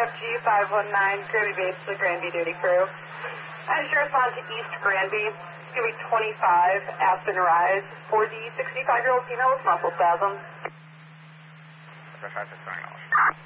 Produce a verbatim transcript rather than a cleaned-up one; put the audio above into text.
F G five one nine, Granby Base, the Granby duty crew. I just respond to East Granby. It's going to be twenty-five, Aspen Rise, four D, sixty-five-year-old female with muscle spasms.